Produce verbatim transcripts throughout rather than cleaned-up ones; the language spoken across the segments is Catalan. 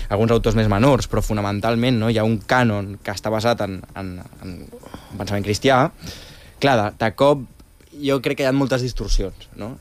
alguns autors més menors, però fonamentalment, no, hi ha un cànon que està basat en, en, en pensament cristià. Clar, de, de cop jo crec que hi ha moltes distorsions, no?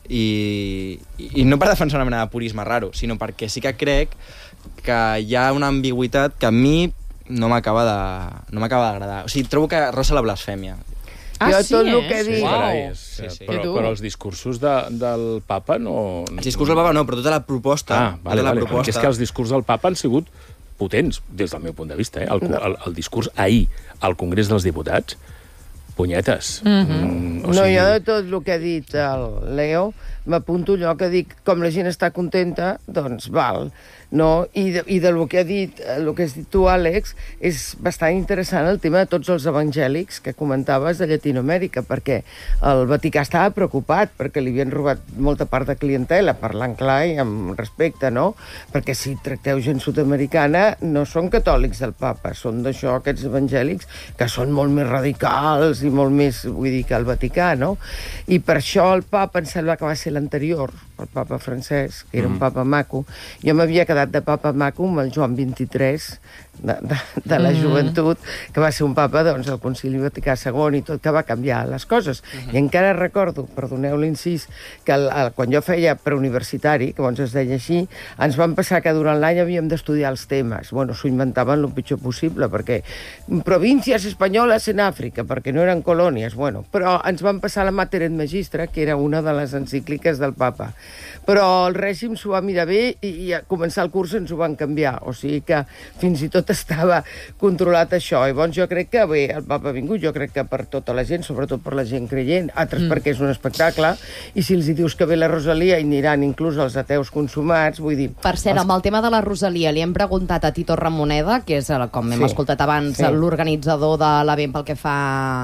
I, i no per defensar una mena de purisme raro, sinó perquè sí que crec que hi ha una ambigüitat que a mi no m'acaba de, no m'acaba d'agradar. O sigui, trobo que rossa la blasfèmia. Ah, jo sí, tot eh? el que dic... Sí, Carai, wow. és, Sí, sí. Però, però els discursos de, del papa no... El discurs del papa no, però tota la proposta... Ah, vale, tota la vale, proposta... perquè és que els discursos del papa han sigut potents, des del meu punt de vista. Eh? El, el, el discurs ahir al Congrés dels Diputats, punyetes. Mm-hmm. Mm, o No, sigui... jo de tot el que ha dit el Leo m'apunto allò que dic, com la gent està contenta, doncs val. No? I, de, I del que ha dit, el que has dit tu, Àlex, és bastant interessant el tema de tots els evangèlics que comentaves de Llatinoamèrica, perquè el Vaticà estava preocupat perquè li havien robat molta part de clientela, parlant clar i amb respecte, no? Perquè si tracteu gent sud-americana no són catòlics del papa, són d'això, aquests evangèlics, que són molt més radicals i molt més, vull dir, que el Vaticà, no? I per això el papa, em sembla que va ser l'anterior, el papa francès, que era un papa maco. Jo m'havia quedat de papa maco amb el Joan vint-i-tres, de, de, de la joventut, que va ser un papa, doncs, al Concili Vaticà segon i tot, que va canviar les coses. I encara recordo, perdoneu l'incís, que el, el, quan jo feia preuniversitari, que abans es deia així, ens van passar que durant l'any havíem d'estudiar els temes. Bueno, s'ho inventaven el pitjor possible, perquè províncies espanyoles en Àfrica, perquè no eren colònies, bueno, però ens van passar la Mater et Magistra, que era una de les encícliques del papa. Però el règim s'ho va mirar bé i, i a començar el curs ens ho van canviar. O sigui que fins i tot estava controlat això. I llavors jo crec que bé, el papa ha vingut, jo crec que per tota la gent, sobretot per la gent creient, altres mm. perquè és un espectacle, i si els hi dius que ve la Rosalia i aniran inclús els ateus consumats, vull dir... Per cert, els... amb el tema de la Rosalia, li hem preguntat a Tito Ramoneda, que és, com hem sí. escoltat abans, sí. l'organitzador de l'event pel que fa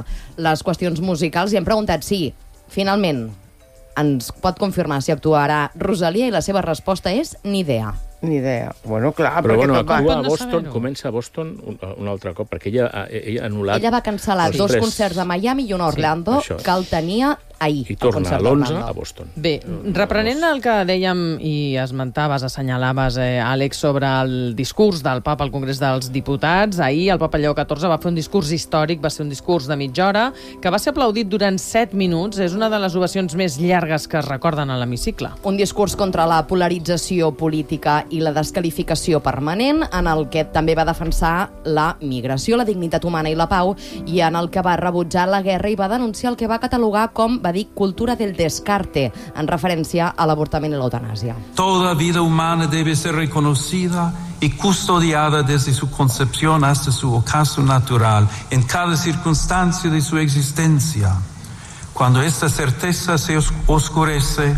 les qüestions musicals, i hem preguntat si, finalment, ens pot confirmar si actuarà Rosalia, i la seva resposta és ni idea. Ni idea. Bueno, clar, però perquè bueno, tot va... actua a Boston, comença a Boston un, un altre cop, perquè ella, ella ha anul·lat... Ella va cancel·lar dos tres... concerts a Miami i un a Orlando, sí, que el tenia ahir. I torna l'onze a Boston. Bé, reprenent el que dèiem i esmentaves, assenyalaves, eh, Àlex, sobre el discurs del papa al Congrés dels Diputats, ahir el papa Lleó catorze va fer un discurs històric, va ser un discurs de mitja hora, que va ser aplaudit durant set minuts. És una de les ovacions més llargues que es recorden a l'hemicicle. Un discurs contra la polarització política i la desqualificació permanent, en el que també va defensar la migració, la dignitat humana i la pau, i en el que va rebutjar la guerra i va denunciar el que va catalogar com, va dir, cultura del descarte, en referència a l'avortament i l'eutanàsia. Toda vida humana debe ser reconocida y custodiada desde su concepción hasta su ocaso natural, en cada circunstancia de su existencia. Cuando esta certeza se oscurece,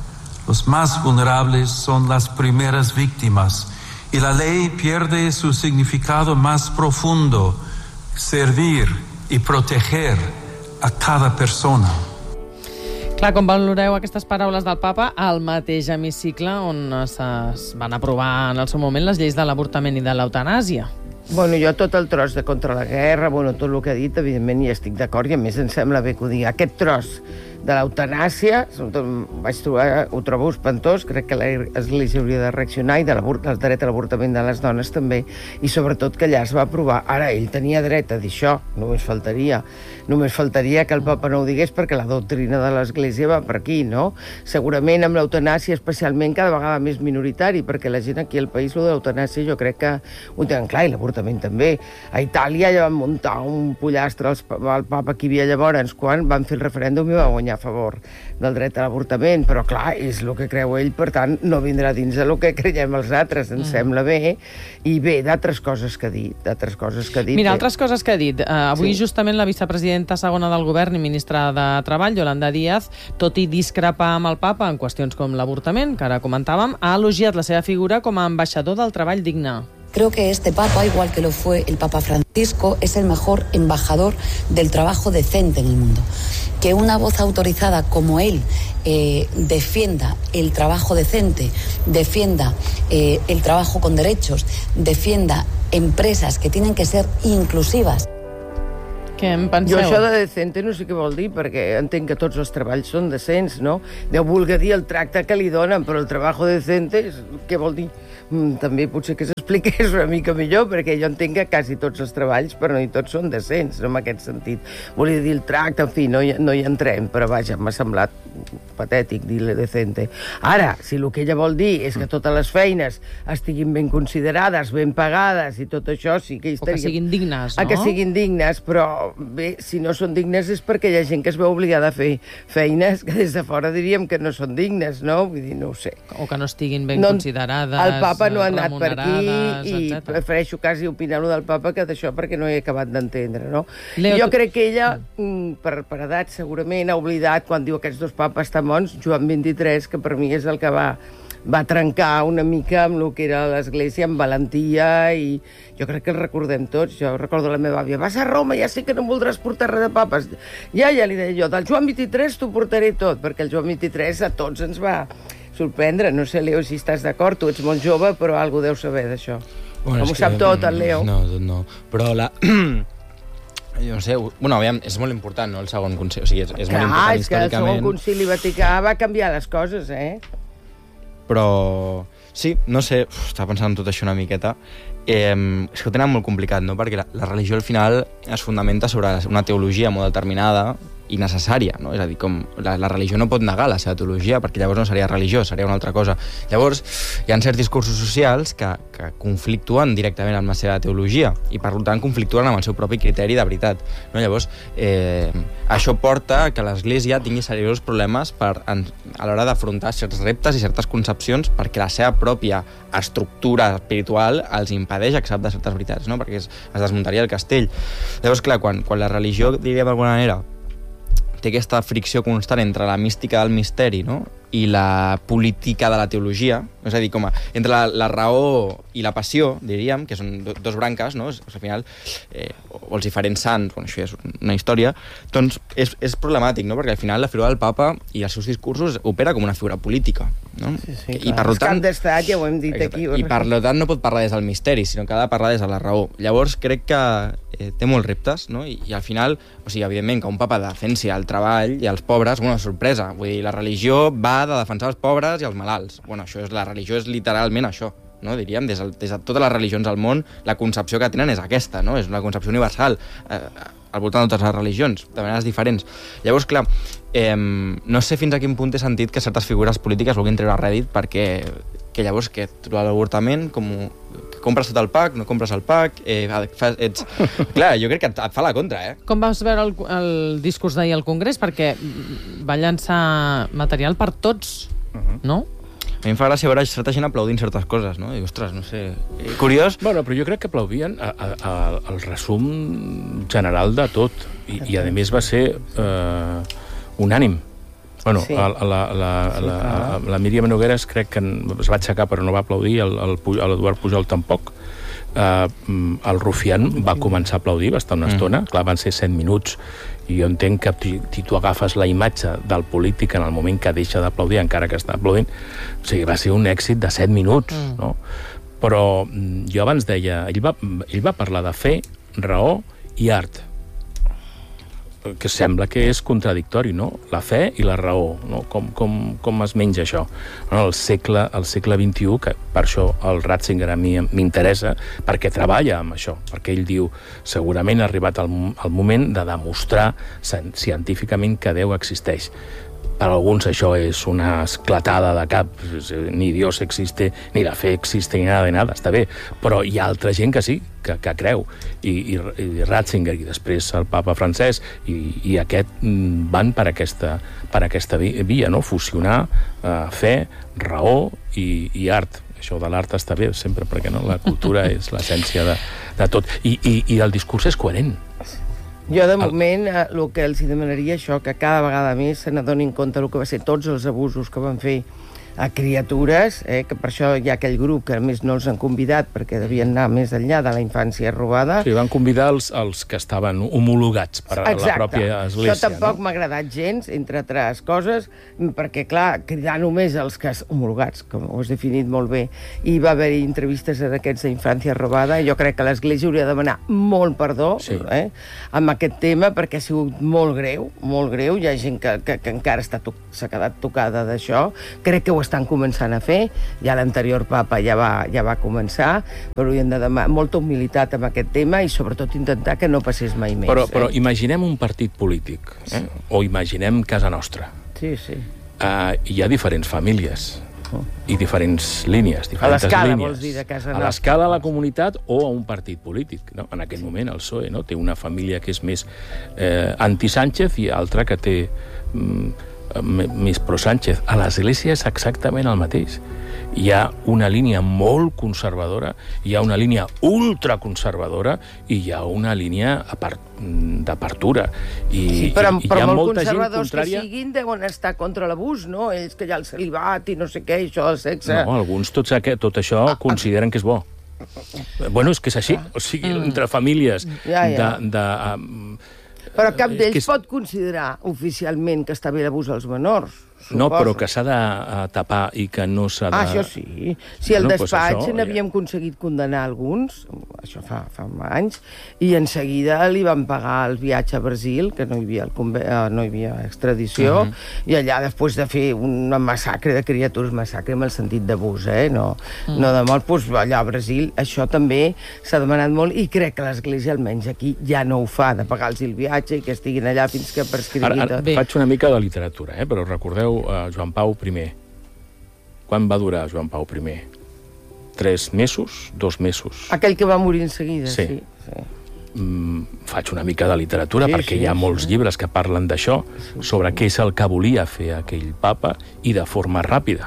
los más vulnerables son las primeras víctimas y la ley pierde su significado más profundo, servir y proteger a cada persona. Clar, com valoreu aquestes paraules del papa al mateix hemicicle on es van aprovar en el seu moment les lleis de l'avortament i de l'eutanàsia? Bueno, jo tot el tros de contra la guerra, bueno, tot el que ha dit, evidentment hi estic d'acord, i a més em sembla bé que ho digui. Aquest tros de l'eutanàsia, vaig trobar, ho trobo espantós, crec que l'Església hauria de reaccionar, i de del dret a l'avortament de les dones també, i sobretot que allà es va aprovar. Ara, ell tenia dret a dir això, només faltaria. Només faltaria que el papa no ho digués, perquè la doctrina de l'Església va per aquí, no? Segurament amb l'eutanàsia especialment cada vegada més minoritari, perquè la gent aquí al país, lo de l'eutanàsia, jo crec que ho tenen clar, i l'avortament també. A Itàlia ja van muntar un pollastre el papa que hi havia llavors, quan van fer el referèndum i va guanyar a favor del dret a l'avortament, però clar, és el que creu ell, per tant, no vindrà dins del que creiem els altres, ens mm. sembla bé, i bé, d'altres coses que ha dit, d'altres coses que ha dit. Mira, altres coses que ha dit. Uh, avui sí. justament la vicepresidenta segona del govern i ministra de Treball, Yolanda Díaz, tot i discrepar amb el papa en qüestions com l'avortament, que ara comentàvem, ha elogiat la seva figura com a ambaixador del treball digne. Creo que este Papa, igual que lo fue el Papa Francisco, es el mejor embajador del trabajo decente en el mundo. Que una voz autorizada como él eh, defienda el trabajo decente, defienda eh, el trabajo con derechos, defienda empresas que tienen que ser inclusivas. Què en penseu? Jo això de decente no sé què vol dir, perquè entenc que tots els treballs són decents, no? Deu voler dir el tracte que li donen, però el treball decente, què vol dir? Mm, també potser que és expliqués una mica millor, perquè jo entenc que quasi tots els treballs, però no hi tots són decents, no, en aquest sentit. Volia dir el tracte, en fi, no hi, no hi entrem, però vaja, m'ha semblat patètic dir-le decente. Ara, si el que ella vol dir és que totes les feines estiguin ben considerades, ben pagades i tot això, sí que hi estaria... O que siguin dignes, no? A que siguin dignes, però bé, si no són dignes és perquè hi ha gent que es veu obligada a fer feines que des de fora diríem que no són dignes, no? Vull dir, no ho sé. O que no estiguin ben no, considerades, el papa no ha anat per aquí i etcètera. Prefereixo quasi opinar-ho del papa que d'això perquè no he acabat d'entendre, no? Leo, I jo tu... crec que ella, per, per edat segurament, ha oblidat quan diu aquests dos papes tan bons, Joan vint-i-tres, que per mi és el que va va trencar una mica amb el que era l'Església, amb valentia, i jo crec que el recordem tots. Jo recordo la meva àvia, vas a Roma, ja sé que no voldràs portar res de papes. Ja, ja li deia jo, del Joan vint-i-tres t'ho portaré tot, perquè el Joan vint-i-tres a tots ens va sorprendre. No sé, Leo, si estàs d'acord, tu ets molt jove, però algú deu saber d'això. Bueno, com ho sap tot, el Leo. No, tot no. Però la... Jo no sé, bueno, aviam, és molt important, no?, el segon concili, o sigui, és, és Clar, molt important és que el històricament. segon concili vaticà va canviar les coses, eh? Però sí, no sé, uf, estava pensant en tot això una miqueta. Eh, és que ho tenen molt complicat, no?, perquè la, la religió al final es fundamenta sobre una teologia molt determinada i necessària, no? És a dir, com la, la religió no pot negar la seva teologia, perquè llavors no seria religió, seria una altra cosa. Llavors, hi ha certs discursos socials que, que conflictuen directament amb la seva teologia i, per tant, conflictuen amb el seu propi criteri de veritat, no? Llavors, eh, això porta que l'Església tingui seriosos problemes per, en, a l'hora d'afrontar certs reptes i certes concepcions, perquè la seva pròpia estructura espiritual els impedeix acceptar certes veritats, no? Perquè es, es desmuntaria el castell. Llavors, clar, quan, quan la religió, diríem d'alguna manera, té aquesta fricció constant entre la mística del misteri, no?, i la política de la teologia, és a dir, com a, entre la, la raó i la passió, diríem, que són do, dos branques, no?, al final, eh, o els diferents sants, bueno, això ja és una història, doncs és, és problemàtic, no?, perquè al final la figura del papa i els seus discursos opera com una figura política, no? Sí, sí, I per tant, cap d'estat, ja ho hem dit exacte, aquí. I per tant no pot parlar des del misteri, sinó que ha de parlar des de la raó. Llavors crec que eh, té molts reptes, no?, I, i al final, o sigui, evidentment que un papa defensi el treball i els pobres, una sorpresa, vull dir, la religió va de defensar els pobres i els malalts. Bueno, això és, la religió és literalment això, no? Diríem, des, des de totes les religions del món, la concepció que tenen és aquesta, no? És una concepció universal, eh, al voltant de totes les religions, de maneres diferents. Llavors, clar, eh, no sé fins a quin punt té sentit que certes figures polítiques vulguin treure rèdit, perquè que llavors que l'avortament, com compres tot el pack, no compres el pack, eh, ets... Clar, jo crec que et, et fa la contra, eh? Com vas veure el, el discurs d'ahir al Congrés? Perquè va llançar material per tots, uh-huh. no? A mi em fa gràcia veure certa gent aplaudint certes coses, no? I, ostres, no sé... Curiós... Bueno, però jo crec que aplaudien a, a, a, el resum general de tot. I, i a més, va ser eh, unànim. Bueno, sí. la, la, la, sí, la, la Míriam Nogueras crec que es va aixecar però no va aplaudir, l'Eduard Pujol tampoc. Uh, el Rufián va començar a aplaudir, va estar una mm. estona, clar, van ser set minuts, i jo entenc que si tu agafes la imatge del polític en el moment que deixa d'aplaudir, encara que està aplaudint, o sigui, va ser un èxit de set minuts, mm. no? Però jo abans deia, ell va, ell va parlar de fe, raó i art, que sembla que és contradictori, no? La fe i la raó, no? Com, com, com es menja això? No, el segle, el segle vint-i-u, que per això el Ratzinger a mi m'interessa, perquè treballa amb això, perquè ell diu, segurament ha arribat el, el moment de demostrar científicament que Déu existeix. Per alguns això és una esclatada de cap, ni Dios existe, ni la fe existe, ni nada de nada, està bé, però hi ha altra gent que sí, que, que creu, I, i, i Ratzinger, i després el papa francès, i, i aquest van per aquesta, per aquesta via, no? Fusionar uh, fe, raó i, i art. Això de l'art està bé sempre, perquè no? La cultura és l'essència de, de tot. I, i, I el discurs és coherent. Jo, de moment, el que els demanaria això, que cada vegada més se n'adonin compte del que va ser tots els abusos que van fer a criatures, eh, que per això hi ha aquell grup que a més no els han convidat perquè devien anar més enllà de la infància robada. Sí, van convidar els, els que estaven homologats per a Exacte. La pròpia església. Això tampoc no? m'ha agradat gens, entre altres coses, perquè, clar, cridar només els que homologats, com ho has definit molt bé, i va haver-hi entrevistes d'aquests d'infància robada, i jo crec que l'Església hauria de demanar molt perdó sí. eh, amb aquest tema, perquè ha sigut molt greu, molt greu, hi ha gent que, que, que encara s'ha to- quedat tocada d'això, crec que ho estan començant a fer, ja l'anterior papa ja va, ja va començar, però hi hem de demanar molta humilitat amb aquest tema i sobretot intentar que no passés mai més. Però, però eh? imaginem un partit polític, eh? Sí. O imaginem casa nostra. Sí, sí. Uh, hi ha diferents famílies i diferents línies, diferents a l'escala, línies. Vols dir, de casa a nostra. l'escala, a la comunitat o a un partit polític. No? En aquest sí. moment el P S O E no? té una família que és més eh, anti-Sánchez i altra que té mm, més pro-Sánchez. A l'Església és exactament el mateix. Hi ha una línia molt conservadora, hi ha una línia ultraconservadora i hi ha una línia d'apertura. I, sí, però, i, i però hi ha molt molta gent conservadors contrària... que siguin deuen estar contra l'abús, no? Ells que hi ha el celibat i no sé què, això del sexe... No, alguns tots aquest, tot això ah, consideren que és bo. Bueno, és que és així. O sigui, mm. entre famílies ja, ja. de... de um, però cap d'ells és... pot considerar oficialment que està bé l'abús als menors. Suposo. No, però que s'ha de tapar i que no s'ha de... Ah, això sí. Si al bueno, despatx pues n'havíem ja... aconseguit condenar alguns, això fa, fa anys, i en seguida li van pagar el viatge a Brasil, que no hi havia, el conve... no hi havia extradició, uh -huh. i allà, després de fer una massacre de criatures, massacre amb el sentit d'abús, eh? no, uh -huh. no de mort, doncs allà a Brasil això també s'ha demanat molt, i crec que l'Església, almenys aquí, ja no ho fa, de pagar-los el viatge i que estiguin allà fins que prescrigui ara, ara, tot. Faig una mica de literatura, eh? Però recordeu Uh, Joan Pau I. Quan va durar Joan Pau I? Tres mesos? Dos mesos? Aquell que va morir en seguida, sí. sí, sí. Mm, faig una mica de literatura, sí, perquè sí, hi ha molts sí. llibres que parlen d'això, sí, sobre sí. què és el que volia fer aquell papa i de forma ràpida.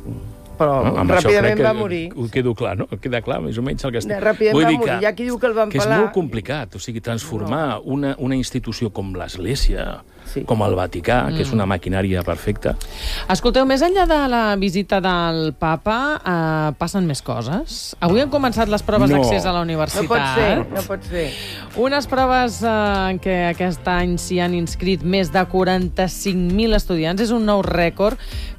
Però no? Ràpidament que, va morir. Ho quedo clar, no? Queda clar, més o menys el que estic... Ràpidament Vull va dir morir. que, Hi ha qui diu que el van que és pelar. molt complicat, o sigui, transformar no. una, una institució com l'Església, sí. com el Vaticà, mm. que és una maquinària perfecta. Escolteu, més enllà de la visita del papa, eh, passen més coses? Avui han començat les proves no. d'accés a la universitat. No pot ser, no pot ser. Unes proves eh, en què aquest any s'hi han inscrit més de quaranta-cinc mil estudiants. És un nou rècord.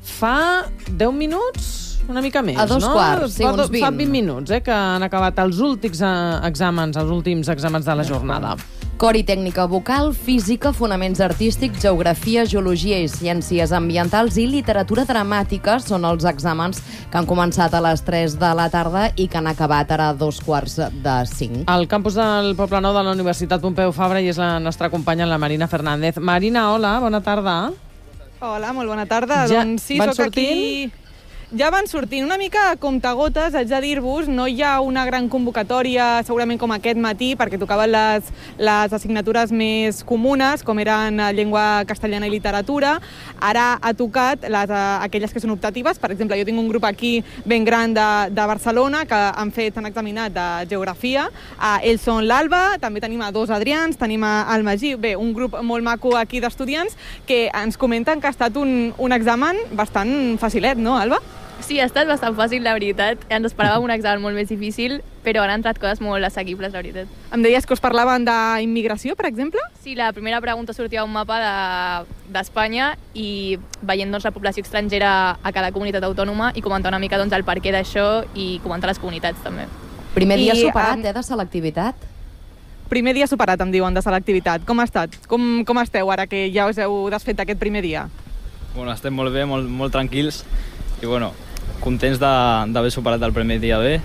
Fa deu minuts... Una mica més, a dos no? quarts, sí, fa, uns vint. Fa vint minuts, eh, que han acabat els últims exàmens, els últims exàmens de la jornada. Cor i tècnica vocal, física, fonaments artístics, geografia, geologia i ciències ambientals i literatura dramàtica són els exàmens que han començat a les tres de la tarda i que han acabat ara a dos quarts de cinc. Al campus del Poblenou de la Universitat Pompeu Fabra i és la nostra companya, la Marina Fernández. Marina, hola, bona tarda. Hola, molt bona tarda. Ja doncs sí, van soc sortint? aquí... Ja van sortint una mica a comptagotes, haig de dir-vos, no hi ha una gran convocatòria segurament com aquest matí, perquè tocaven les, les assignatures més comunes, com eren llengua castellana i literatura. Ara ha tocat les, aquelles que són optatives. Per exemple, jo tinc un grup aquí ben gran de, de Barcelona que han fet, han examinat de geografia. Uh, ells són l'Alba, també tenim a dos Adrians, tenim a, al Magí, bé, un grup molt maco aquí d'estudiants que ens comenten que ha estat un, un examen bastant facilet, no, Alba? Sí, ha estat bastant fàcil, la veritat. Ens esperàvem un examen molt més difícil, però han entrat coses molt assequibles, la veritat. Em deies que us parlaven d'immigració, per exemple? Sí, la primera pregunta sortia un mapa d'Espanya de, i veient doncs, la població estrangera a cada comunitat autònoma i comentar una mica doncs, el perquè d'això i comentar les comunitats, també. Primer dia I, superat, um, eh, de selectivitat? Primer dia superat, em diuen, de selectivitat. Com ha estat? Com, com esteu ara que ja us heu desfet aquest primer dia? Bueno, estem molt bé, molt, molt tranquils i bueno, contents d'haver superat el primer dia bé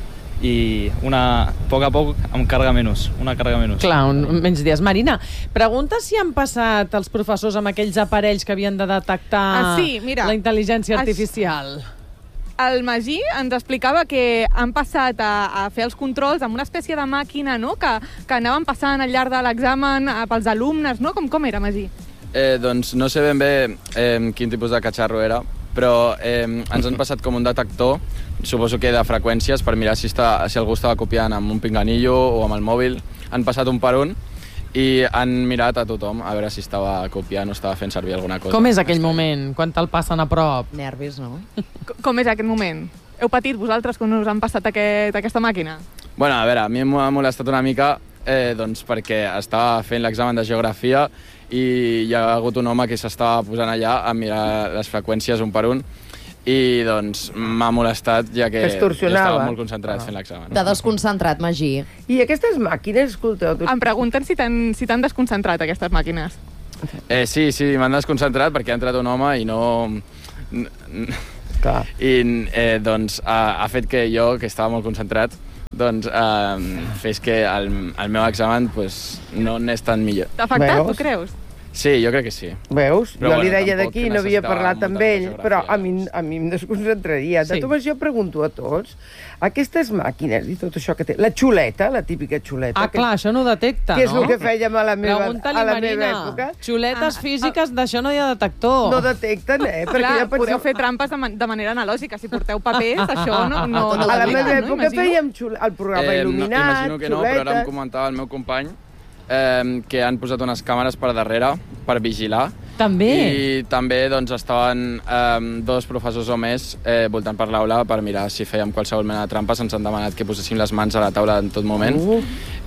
i una, a poc a poc amb càrrega menys, una càrrega menys. Clar, un, menys dies. Marina, pregunta si han passat els professors amb aquells aparells que havien de detectar ah, sí, mira, la intel·ligència artificial. El Magí ens explicava que han passat a, a fer els controls amb una espècie de màquina, no?, que, que anaven passant al llarg de l'examen pels alumnes, no? Com, com era, Magí? Eh, doncs no sé ben bé eh, quin tipus de catxarro era, però eh, ens han passat com un detector, suposo que de freqüències, per mirar si, està, si algú estava copiant amb un pinganillo o amb el mòbil. Han passat un per un i han mirat a tothom a veure si estava copiant o estava fent servir alguna cosa. Com és aquell moment, quan te'l passen a prop? Nervis, no? Com és aquest moment? Heu patit vosaltres quan us han passat aquest, aquesta màquina? Bueno, a veure, a mi m'ha molestat una mica eh, doncs perquè estava fent l'examen de geografia i hi ha hagut un home que s'estava posant allà a mirar les freqüències un per un i doncs m'ha molestat ja que jo estava molt concentrat ah. fent l'examen. T'ha desconcentrat, Magí. I aquestes màquines, escolteu... Tu... Em pregunten si t'han si t'han desconcentrat aquestes màquines. Eh, sí, sí, m'han desconcentrat perquè ha entrat un home i no... Clar. I eh, doncs ha, ha fet que jo, que estava molt concentrat, doncs eh, fes que el, el meu examen pues, no n'és tan millor. T'ha afectat, tu creus? Sí, jo crec que sí. Veus? Però, jo li bueno, deia tampoc d'aquí, no havia parlat amb ell, però a mi, a mi em desconcentraria. De Sí. totes jo pregunto a tots, aquestes màquines i tot això que té, la xuleta, la típica xuleta... Ah, clar, això no ho detecta, que és no? el que fèiem a la meva, Pregunta-li, a la Marina. meva època. Xuletes físiques, d'això no hi ha detector. No detecten, eh? Perquè Clar, jo pensava... podeu fer trampes de, man de manera analògica. Si porteu papers, això no, no, no A la detecten, meva no? època Imagino. fèiem xule... el programa Eh, no, il·luminat, imagino que no, però ara em xuletes... comentava el meu company eh, que han posat unes càmeres per darrere per vigilar. També? I també doncs, estaven eh, dos professors o més eh, voltant per l'aula per mirar si fèiem qualsevol mena de trampa. Ens han demanat que poséssim les mans a la taula en tot moment. Uh.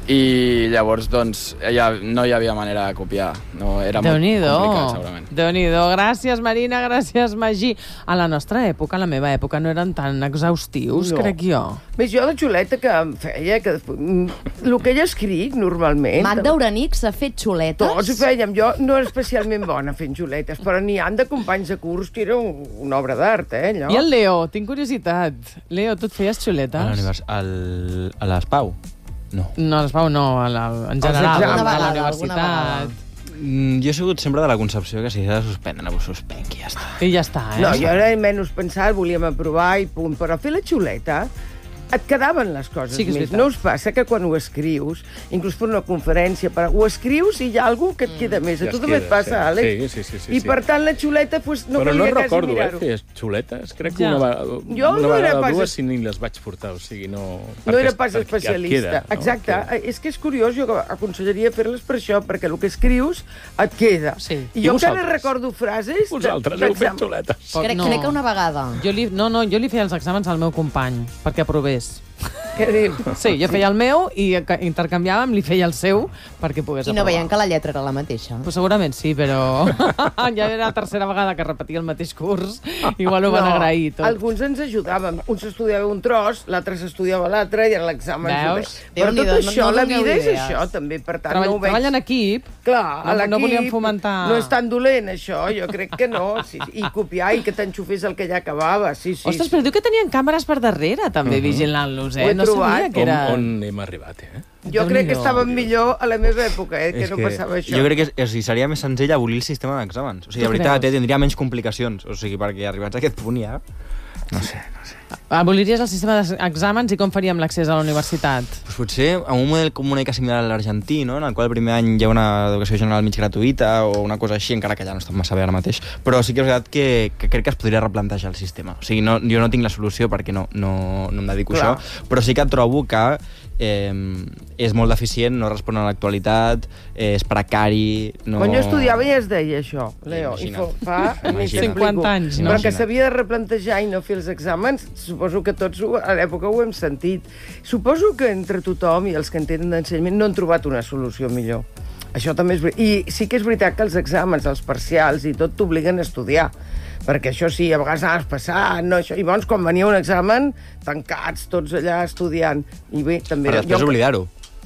I llavors doncs, ja, no hi havia manera de copiar. No, era molt complicat, segurament. Déu-n'hi-do. Gràcies, Marina, gràcies, Magí. A la nostra època, a la meva època, no eren tan exhaustius, No. crec jo. Més jo la xuleta que em feia, que després... mm, el que jo escric normalment... Magda Uranics ha fet xuletes? Tots ho fèiem. Jo no era especialment bona fent xuletes, però n'hi han de companys de curs que era un, una obra d'art, eh, allò. I el Leo, tinc curiositat. Leo, tu et feies A xuletes? l'univers- al, a l'Espau? No. No, a l'Espau no, a la, en general, exàmens. a Alguna la vegada, universitat. Mm, jo he sigut sempre de la concepció que si s'ha de suspendre, ho suspenc i ja està. I ja està, eh? No, jo era menys pensar, volíem aprovar i punt, però fer la xuleta et quedaven les coses Sí que és més. veritat. No us passa que quan ho escrius, inclús per una conferència, per... ho escrius i hi ha alguna que et queda més. A Ja tu es també queda, et passa, sí. Àlex? Sí, sí, sí, sí, I sí. per tant la xuleta pues, no Però no feia quasi recordo, eh, mirar-ho. fer xuletes. Crec que Ja. una, va- Jo una no era vegada pas o dues es- si ni les vaig portar, o sigui, no... No perquè- era pas perquè especialista. et queda, no? Exacte. Queda. És que és curiós, jo aconsellaria fer-les per això, perquè el que escrius et queda. Sí. I I jo encara vosaltres? recordo frases... de- Vosaltres heu fet d'examen. xuletes. Poc Crec, no. crec que una vegada. Jo li, no, no, jo li feia els exàmens al meu company, perquè aprovés. Què dius? Sí, jo feia el meu i ca- intercanviàvem, li feia el seu perquè pogués I no aprovar. veien que la lletra era la mateixa. Pues segurament sí, però ja era la tercera vegada que repetia el mateix curs. Igual ho van No, agrair tot. Alguns ens ajudàvem. Un s'estudiava un tros, l'altre s'estudiava l'altre i en l'examen... Veus? s'ho feia. Però tot Déu-n'hi-do, no- això, no la doneu vida és idees. això, també. Per tant, Treball, no ho veig... treball en equip. Clar, No- a no l'equip volíem fomentar- no és tan dolent, això. Jo crec que no. Sí, I copiar i que t'enxufés el que ja acabava. Sí, sí. Ostres, però diu que tenien càmeres per darrere, també, vigilant-los, Ho eh? he No trobat. sabia que On, era... on hem arribat, eh? Jo crec que Déu-n'hi-do. estàvem millor a la meva època, eh, que És no passava això. Jo crec que és, o sigui, seria més senzill abolir el sistema d'exàmens. O sigui, de Tu veritat, creus? eh, tindria menys complicacions. O sigui, perquè arribats a aquest punt ja... No sé, no sé. Aboliries el sistema d'exàmens i com faríem l'accés a la universitat? Pues potser amb un model com una mica similar a l'argentí, no? En el qual el primer any hi ha una educació general mig gratuïta o una cosa així, encara que ja no està massa bé ara mateix. Però sí que és veritat que, que crec que es podria replantejar el sistema. O sigui, no, jo no tinc la solució perquè no, no, no em dedico Clar. a això, però sí que trobo que eh, és molt deficient, no respon a l'actualitat, eh, és precari... No... Quan jo estudiava ja es deia això, Leo, i Imagina't. fa, fa ni Imagina't. t'explico. cinquanta anys, no? Però que Imagina't. s'havia de replantejar i no fer els exàmens, suposo que tots ho- a l'època ho hem sentit. Suposo que entre tothom i els que entenen d'ensenyament no han trobat una solució millor. Això també és veritat. I sí que és veritat que els exàmens, els parcials i tot t'obliguen a estudiar. Perquè això sí, a vegades anaves passant, no, això. I llavors, quan venia un examen, tancats, tots allà estudiant. I bé, també... Per després jo- oblidar-ho.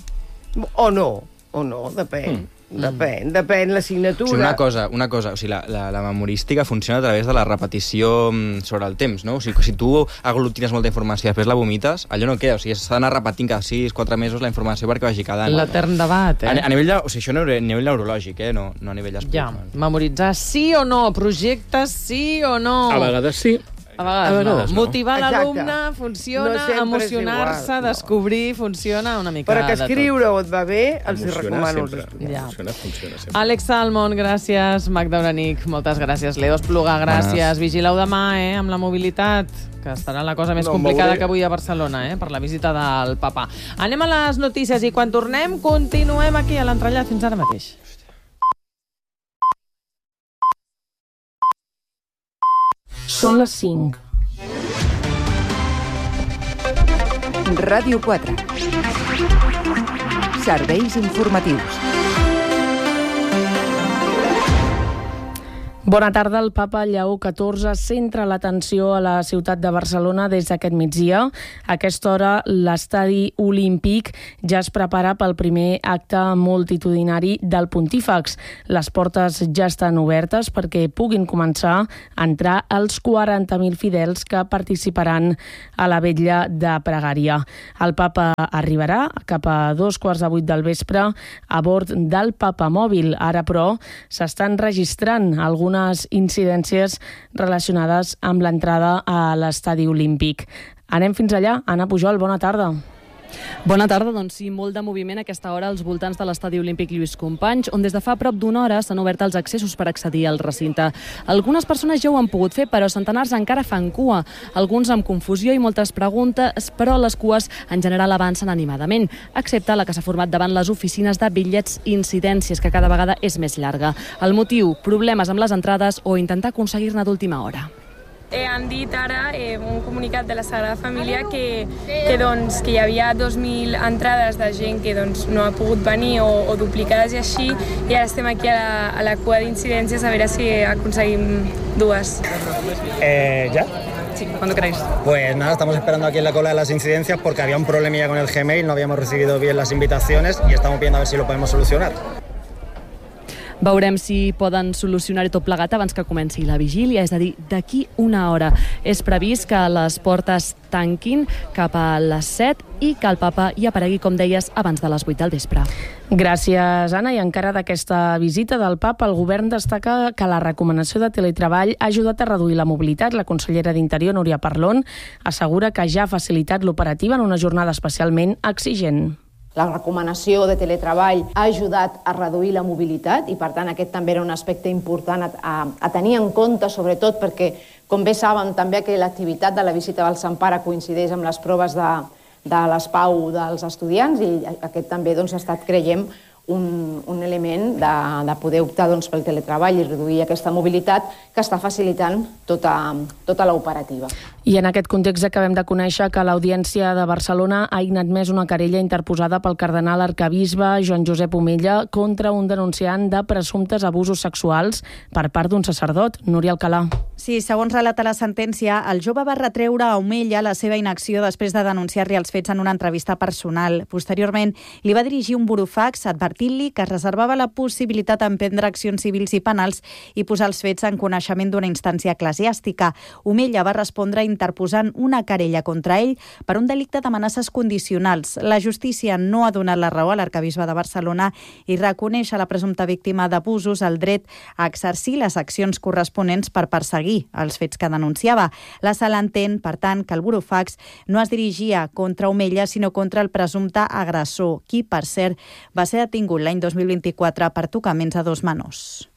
O no, o no, depèn. Mm. Depèn, depèn l'assignatura. O sigui, una cosa, una cosa, o sigui, la, la, la memorística funciona a través de la repetició mm, sobre el temps, no? O sigui, si tu aglutines molta informació i després la vomites, allò no queda, o sigui, s'ha d'anar repetint cada sis, quatre mesos la informació perquè vagi quedant. L'etern debat, eh? A, a nivell de, o sigui, això no, a nivell neurològic, eh? No, no a nivell Ja, espiritual. memoritzar sí o no, projectes sí o no. A vegades sí. A vegades, A vegades no. no. Motivar Exacte. l'alumne funciona, No sempre és emocionar-se, igual, no. descobrir, funciona una mica Però que de tot. escriure-ho et va bé, els hi Emocionar recomano els sempre. estudiants. Ja. Funciona, funciona sempre. Àlex Salmon, gràcies. Magda Uranic, moltes gràcies. Leo Espluga, gràcies. Bones. Vigileu demà, eh, amb la mobilitat, que estarà la cosa més No, complicada veuré. que avui a Barcelona, eh, per la visita del papa. Anem a les notícies i quan tornem continuem aquí a l'entrellat fins ara mateix. Són les cinc. Ràdio quatre. Serveis informatius. Bona tarda. El papa Lleó catorze centra l'atenció a la ciutat de Barcelona des d'aquest migdia. A aquesta hora l'estadi olímpic ja es prepara pel primer acte multitudinari del pontífex. Les portes ja estan obertes perquè puguin començar a entrar els quaranta mil fidels que participaran a la vetlla de pregària. El papa arribarà cap a dos quarts de vuit del vespre a bord del papamòbil. Ara, però, s'estan registrant algunes incidències relacionades amb l'entrada a l'estadi olímpic. Anem fins allà. Anna Pujol, bona tarda. Bona tarda, doncs sí, molt de moviment a aquesta hora als voltants de l'estadi olímpic Lluís Companys, on des de fa prop d'una hora s'han obert els accessos per accedir al recinte. Algunes persones ja ho han pogut fer, però centenars encara fan cua. Alguns amb confusió i moltes preguntes, però les cues en general avancen animadament, excepte la que s'ha format davant les oficines de bitllets i incidències, que cada vegada és més llarga. El motiu, problemes amb les entrades o intentar aconseguir-ne d'última hora. Eh, han dit ara eh, un comunicat de la Sagrada Família que, que, doncs, que hi havia dos mil entrades de gent que doncs, no ha pogut venir o, o duplicades i així, i ara estem aquí a la, a la cua d'incidències a veure si aconseguim dues. Eh, ¿Ya? Sí, ¿cuándo queráis? Pues nada, estamos esperando aquí en la cola de las incidencias porque había un problemilla con el Gmail, no habíamos recibido bien las invitaciones y estamos viendo a ver si lo podemos solucionar. Veurem si poden solucionar-ho tot plegat abans que comenci la vigília, és a dir, d'aquí una hora. És previst que les portes tanquin cap a les set i que el papa hi aparegui, com deies, abans de les vuit del vespre. Gràcies, Anna. I encara d'aquesta visita del papa, el govern destaca que la recomanació de teletreball ha ajudat a reduir la mobilitat. La consellera d'Interior, Núria Parlon, assegura que ja ha facilitat l'operativa en una jornada especialment exigent. La recomanació de teletreball ha ajudat a reduir la mobilitat i, per tant, aquest també era un aspecte important a, a, a tenir en compte, sobretot perquè, com bé saben, també que l'activitat de la visita del Sant Pare coincideix amb les proves de, de les PAU dels estudiants i aquest també doncs, ha estat, creiem, un, un element de, de poder optar doncs, pel teletreball i reduir aquesta mobilitat que està facilitant tota, tota l'operativa. I en aquest context acabem de conèixer que l'Audiència de Barcelona ha admès una querella interposada pel cardenal arquebisbe Joan Josep Omella contra un denunciant de presumptes abusos sexuals per part d'un sacerdot. Núria Alcalà. Sí, segons relata la sentència, el jove va retreure a Omella la seva inacció després de denunciar-li els fets en una entrevista personal. Posteriorment, li va dirigir un burofax advertint-li que es reservava la possibilitat d'emprendre accions civils i penals i posar els fets en coneixement d'una instància eclesiàstica. Omella va respondre interposant una querella contra ell per un delicte d'amenaces condicionals. La justícia no ha donat la raó a l'arquebisbe de Barcelona i reconeix a la presumpta víctima d'abusos el dret a exercir les accions corresponents per perseguir els fets que denunciava. La Sala entén, per tant, que el burofax no es dirigia contra Omella, sinó contra el presumpte agressor, qui, per cert, va ser detingut l'any dos mil vint-i-quatre per tocaments a dos menors.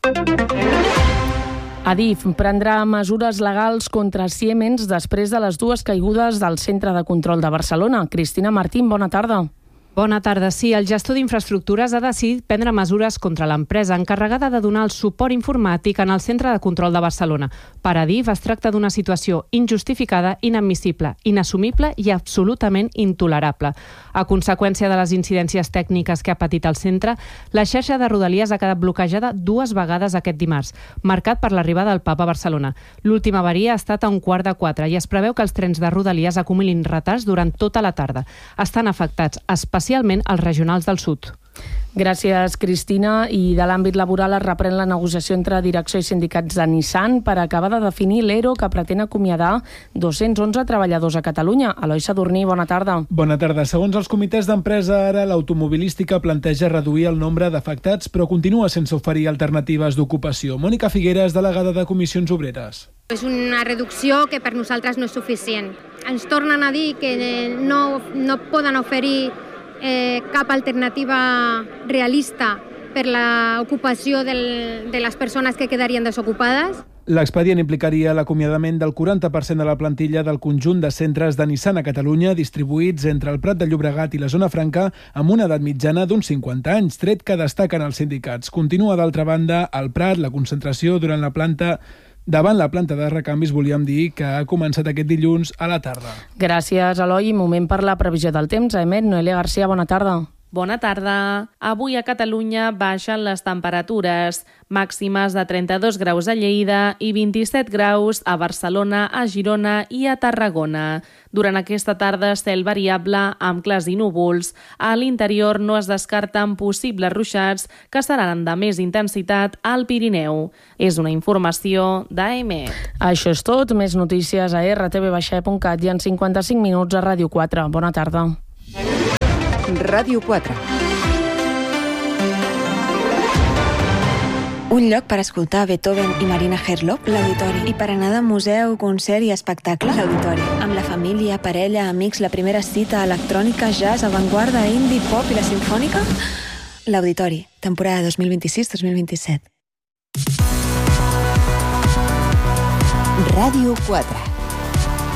Adif prendrà mesures legals contra Siemens després de les dues caigudes del Centre de Control de Barcelona. Cristina Martín, bona tarda. Bona tarda. Sí, el gestor d'infraestructures ha decidit prendre mesures contra l'empresa encarregada de donar el suport informàtic en el Centre de Control de Barcelona. Per Adif es tracta d'una situació injustificada, inadmissible, inassumible i absolutament intolerable. A conseqüència de les incidències tècniques que ha patit el centre, la xarxa de Rodalies ha quedat bloquejada dues vegades aquest dimarts, marcat per l'arribada del papa a Barcelona. L'última avaria ha estat a un quart de quatre i es preveu que els trens de Rodalies acumulin retards durant tota la tarda. Estan afectats especialment especialment els regionals del sud. Gràcies, Cristina. I de l'àmbit laboral es reprèn la negociació entre direcció i sindicats de Nissan per acabar de definir l'ERO que pretén acomiadar dos-cents onze treballadors a Catalunya. Eloi Sadurní, bona tarda. Bona tarda. Segons els comitès d'empresa, ara l'automobilística planteja reduir el nombre d'afectats, però continua sense oferir alternatives d'ocupació. Mònica Figueres, delegada de Comissions Obreres. És una reducció que per nosaltres no és suficient. Ens tornen a dir que no, no poden oferir Eh, cap alternativa realista per l'ocupació de les persones que quedarien desocupades. L'expedient implicaria l'acomiadament del quaranta per cent de la plantilla del conjunt de centres de Nissan a Catalunya distribuïts entre el Prat de Llobregat i la Zona Franca amb una edat mitjana d'uns cinquanta anys, tret que destaquen els sindicats. Continua, d'altra banda, al Prat la concentració durant la planta Davant la planta de recanvis, volíem dir que ha començat aquest dilluns a la tarda. Gràcies, Eloi. Moment per la previsió del temps. A Emet, Noelia Garcia, bona tarda. Bona tarda. Avui a Catalunya baixen les temperatures, màximes de trenta-dos graus a Lleida i vint-i-set graus a Barcelona, a Girona i a Tarragona. Durant aquesta tarda, cel variable amb clars i núvols. A l'interior no es descarten possibles ruixats que seran de més intensitat al Pirineu. És una informació d'A M E. Això és tot. Més notícies a erre te ve baixa punt cat i en cinquanta-cinc minuts a Ràdio quatre. Bona tarda. Ràdio quatre. Un lloc per escoltar Beethoven i Marina Herlop, l'Auditori. I per anar de museu, concert i espectacle, l'Auditori. Amb la família, parella, amics, la primera cita, electrònica, jazz, avantguarda, indie, pop i la simfònica, l'Auditori. Temporada dos mil vint-i-sis dos mil vint-i-set. Ràdio quatre.